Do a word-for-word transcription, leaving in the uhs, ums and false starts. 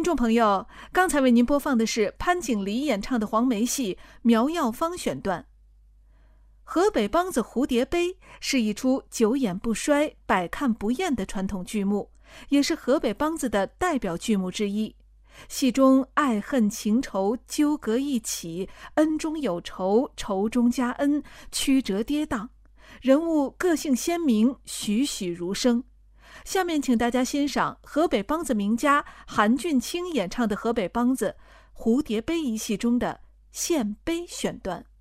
众朋友，刚才为您播放的是潘景黎演唱的黄梅戏《苗药方》选段。河北梆子蝴蝶杯是一出久演不衰、百看不厌的传统剧目，也是河北梆子的代表剧目之一。戏中爱恨情仇纠葛一起，恩中有仇，仇中加恩，曲折跌宕，人物个性鲜明，栩栩如生。下面请大家欣赏河北梆子名家韩俊清演唱的河北梆子《蝴蝶杯》一戏中的献杯选段。